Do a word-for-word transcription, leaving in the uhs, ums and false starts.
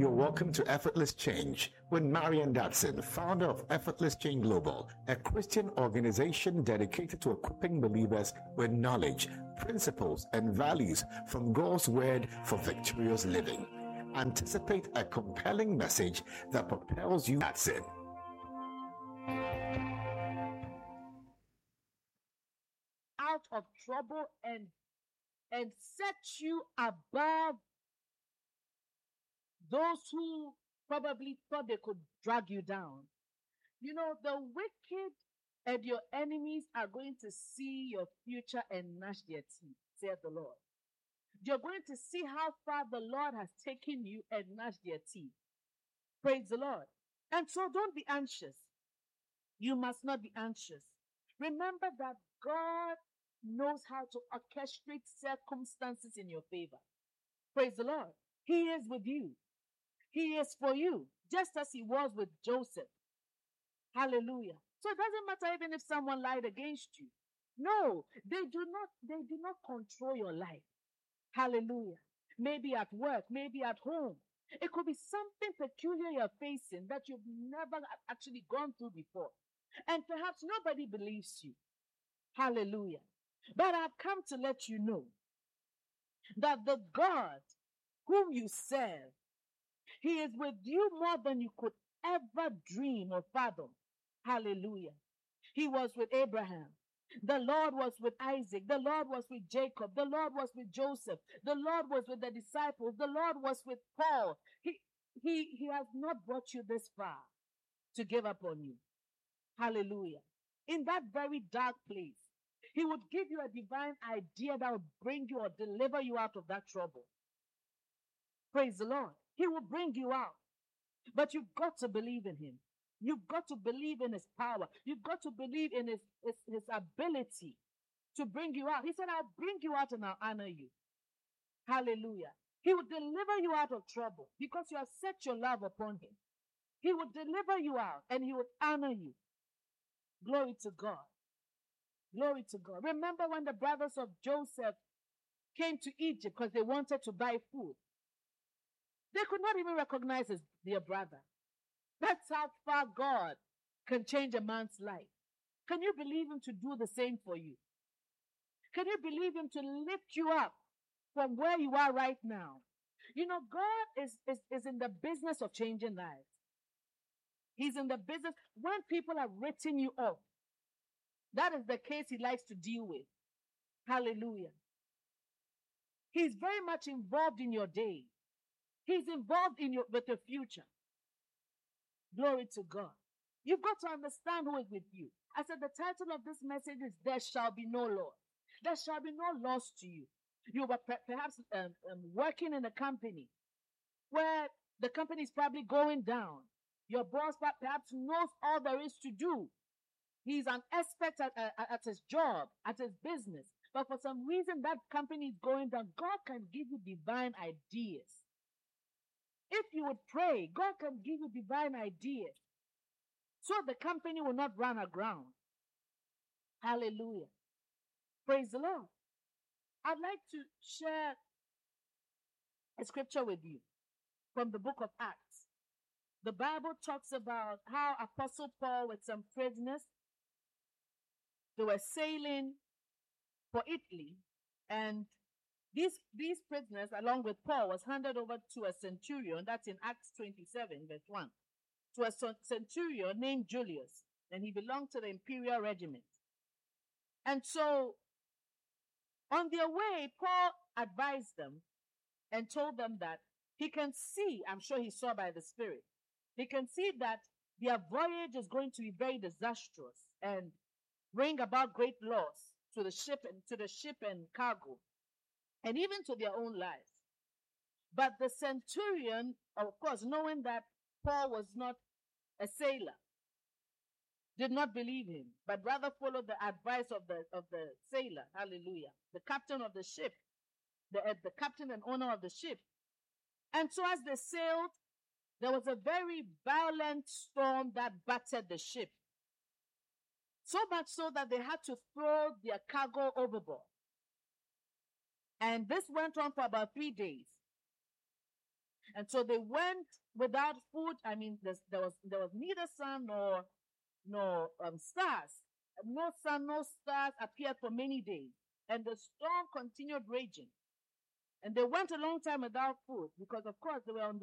You're welcome to Effortless Change with Marian Datson, founder of Effortless Change Global, a Christian organization dedicated to equipping believers with knowledge, principles, and values from God's Word for victorious living. Anticipate a compelling message that propels you. That's it. Out of trouble and and set you above those who probably thought they could drag you down. You know, the wicked and your enemies are going to see your future and gnash their teeth, saith the Lord. You're going to see how far the Lord has taken you and gnash their teeth. Praise the Lord. And so don't be anxious. You must not be anxious. Remember that God knows how to orchestrate circumstances in your favor. Praise the Lord. He is with you. He is for you, just as he was with Joseph. Hallelujah. So it doesn't matter even if someone lied against you. No, they do not, they do not control your life. Hallelujah. Maybe at work, maybe at home. It could be something peculiar you're facing that you've never actually gone through before. And perhaps nobody believes you. Hallelujah. But I've come to let you know that the God whom you serve, he is with you more than you could ever dream or fathom. Hallelujah. He was with Abraham. The Lord was with Isaac. The Lord was with Jacob. The Lord was with Joseph. The Lord was with the disciples. The Lord was with Paul. He, he, he has not brought you this far to give up on you. Hallelujah. In that very dark place, he would give you a divine idea that would bring you or deliver you out of that trouble. Praise the Lord. He will bring you out. But you've got to believe in him. You've got to believe in his power. You've got to believe in his, his, his ability to bring you out. He said, I'll bring you out and I'll honor you. Hallelujah. He will deliver you out of trouble because you have set your love upon him. He will deliver you out and he will honor you. Glory to God. Glory to God. Remember when the brothers of Joseph came to Egypt because they wanted to buy food? They could not even recognize his, their brother. That's how far God can change a man's life. Can you believe him to do the same for you? Can you believe him to lift you up from where you are right now? You know, God is, is, is in the business of changing lives. He's in the business. When people are written you off, that is the case he likes to deal with. Hallelujah. He's very much involved in your day. He's involved in your with your future. Glory to God. You've got to understand who is with you. I said the title of this message is There Shall Be No Loss. There shall be no loss to you. You were perhaps um, um, working in a company where the company is probably going down. Your boss perhaps knows all there is to do. He's an expert at, at, at his job, at his business. But for some reason, that company is going down. God can give you divine ideas. If you would pray, God can give you divine ideas so the company will not run aground. Hallelujah. Praise the Lord. I'd like to share a scripture with you from the book of Acts. The Bible talks about how Apostle Paul with some prisoners, they were sailing for Italy, and these, these prisoners, along with Paul, was handed over to a centurion. That's in Acts twenty-seven, verse one. To a centurion named Julius, and he belonged to the imperial regiment. And so, on their way, Paul advised them and told them that he can see, I'm sure he saw by the Spirit, he can see that their voyage is going to be very disastrous and bring about great loss to the ship and to the ship and cargo, and even to their own lives. But the centurion, of course, knowing that Paul was not a sailor, did not believe him, but rather followed the advice of the of the sailor. Hallelujah. The captain of the ship, the, uh, the captain and owner of the ship. And so as they sailed, there was a very violent storm that battered the ship. So much so that they had to throw their cargo overboard. And this went on for about three days. And so they went without food. I mean, there was there was neither sun nor nor um, stars. No sun, no stars appeared for many days. And the storm continued raging. And they went a long time without food because, of course, they were on the